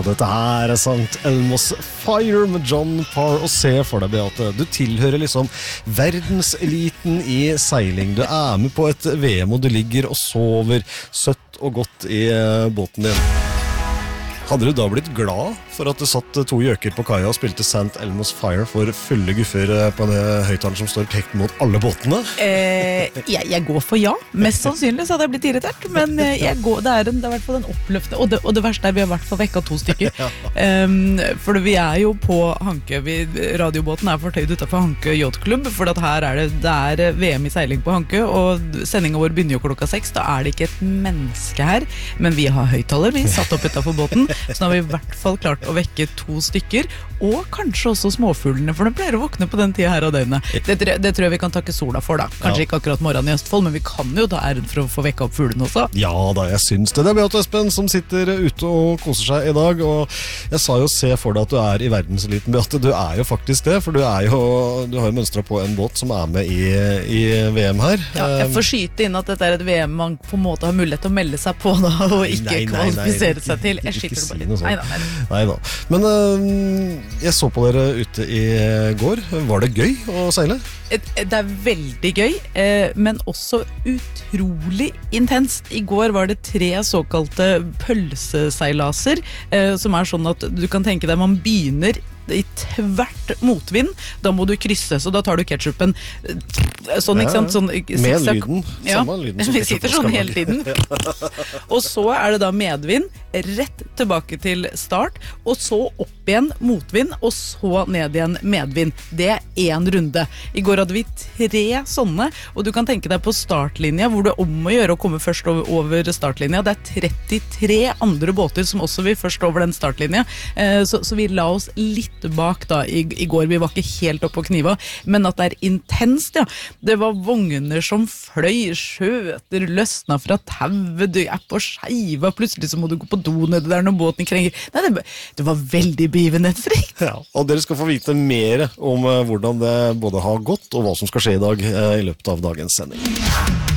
dette her St. Elmo's Fire med John Parr. Og se for deg, Beate, du tilhører liksom verdenseliten i seiling. Du med på et VM, og du ligger og sover søtt og godt i båten din. Hadde du da blitt glad for at det satt 2 gjøker på kaia og spilte St. Elmo's Fire for fulle guffer på den høyttaleren som står pekt mot alle båtene? Jeg går for ja. Mest sannsynlig så hadde jeg blitt irritert, men jeg går, det er i hvert fall en oppløftende, og det verste vi har i hvert fall vekket 2 stykker. For vi jo på Hanke, radiobåten fortøyd utenfor Hanke Yachtklubb, for at her det er VM i seiling på Hanke, og sendingen vår begynner jo klokka 6, da det ikke et menneske her, men vi har høyttaler, vi satt opp utenfor båten, så nå har vi i hvert fall klart å vekke 2 stykker, og kanskje også småfuglene, for de pleier å våkne på den tiden her av døgnet. Det tror jeg vi kan takke sola for da. Kanskje ikke akkurat morgenen i Østfold, men vi kan jo ta æren for å få vekke opp fuglene også. Ja da, jeg syns det. Det Beate Espen som sitter ute og koser seg i dag, og jeg sa jo se for deg at du i verdenseliten, Beate. Du jo faktisk det, for du har jo mønstret på en båt som med i VM her. Ja, jeg får skyte inn at dette et VM man på en måte har mulighet til å melde seg på da, og ikke kvalifisere seg til. Jeg skyter det bare litt. Neida. Men jeg så på dere ute i går. Var det gøy å seile? Det veldig gøy, men også utrolig intenst. I går var det 3 såkalte pølseseilaser, som sånn at du kan tenke deg man begynner i tvert motvind, da må du krysse, så da tar du ketchupen sånn, ikke sant? Sånn, med lyden, samme lyden som vi sitter sånn hele tiden. Og så det da medvind, rett tilbake til start, og så opp igjen motvind, og så ned igjen medvind. Det 1 runde. I går hadde vi 3 sånne, og du kan tenke deg på startlinja, hvor det om å gjøre å komme først over startlinja. Det 33 andre båter som også vil først over den startlinja, så vi la oss litt bak da i går. Vi var ikke helt oppe på kniva, men at det intenst, ja. Det var vogner som fløy, skjøter løsna fra tauet, du på skeiva, plutselig så må du gå på do nede der når båten krenger. Nei, det var veldig begivenhetsrikt. Ja, og dere skal få vite mer om hvordan det både har gått og hva som skal skje i dag i løpet av dagens sending.